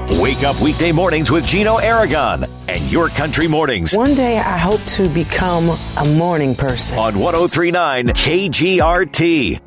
Wake up weekday mornings with Gino Aragon and Your Country Mornings One day I hope to become a morning person. on 103.9 KGRT.